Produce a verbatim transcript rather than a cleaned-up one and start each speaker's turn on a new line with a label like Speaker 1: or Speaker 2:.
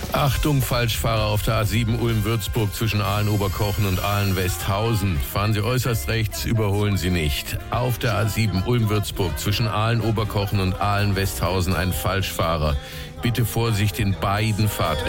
Speaker 1: Achtung, Falschfahrer auf der A sieben Ulm-Würzburg zwischen Aalen-Oberkochen und Aalen-Westhausen. Fahren Sie äußerst rechts, überholen Sie nicht. Auf der A sieben Ulm-Würzburg zwischen Aalen-Oberkochen und Aalen-Westhausen ein Falschfahrer. Bitte Vorsicht in beiden Fahrtrichtungen.